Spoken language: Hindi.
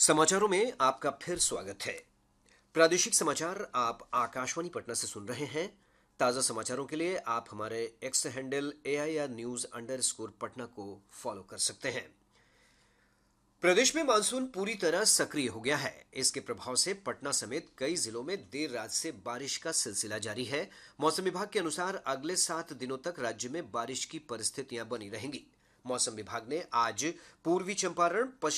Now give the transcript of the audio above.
समाचारों में आपका फिर स्वागत है। प्रादेशिक समाचार आप आकाशवाणी पटना से सुन रहे हैं। ताजा समाचारों के लिए आप हमारे x handle AIR News_ Patna को फॉलो कर सकते हैं। प्रदेश में मानसून पूरी तरह सक्रिय हो गया है। इसके प्रभाव से पटना समेत कई जिलों में देर रात से बारिश का सिलसिला जारी है। मौसम विभाग के अनुसार अगले 7 दिनों तक राज्य में बारिश की परिस्थितियां बनी रहेंगी। मौसम विभाग ने आज पूर्वी चंपारण,